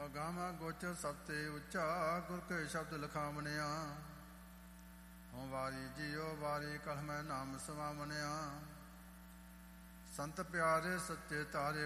ਅਗਮ ਗੋਚਰ ਸਭ ਤੇ ਉੱਚਾ ਗੁਰ ਕੇ ਸ਼ਬਦ ਲਿਖਾਵਣਿਆ। ਹਉ ਵਾਰੀ ਜੀਓ ਵਾਰੀ ਕਲ ਮੈਂ ਨਾਮ ਸਵਾਵਣਿਆ। ਸੰਤ ਪਿਆਰੇ ਸੱਚੇ ਤਾਰੇ